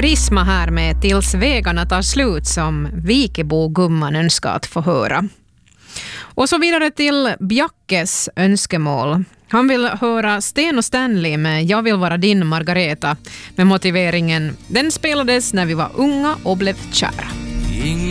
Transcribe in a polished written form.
karisma här med Tills vägarna tar slut som Vikebo-gumman önskar att få höra. Och så vidare till Bjackes önskemål. Han vill höra Sten och Stanley med Jag vill vara din Margareta med motiveringen den spelades när vi var unga och blev kära.